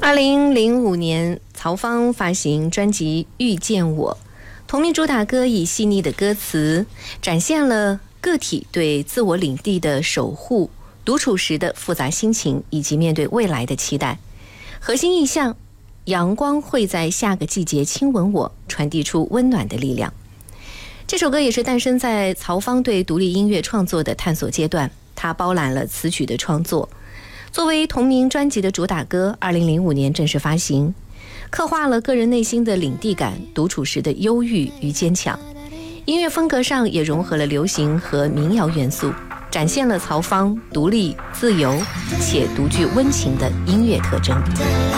2005年，曹芳发行专辑《遇见我》，同名主打歌以细腻的歌词展现了个体对自我领地的守护、独处时的复杂心情以及面对未来的期待。核心意象，阳光会在下个季节亲吻我，传递出温暖的力量。这首歌也是诞生在曹芳对独立音乐创作的探索阶段，他包揽了词曲的创作。作为同名专辑的主打歌，2005年正式发行，刻画了个人内心的领地感、独处时的忧郁与坚强。音乐风格上也融合了流行和民谣元素，展现了曹芳独立、自由且独具温情的音乐特征。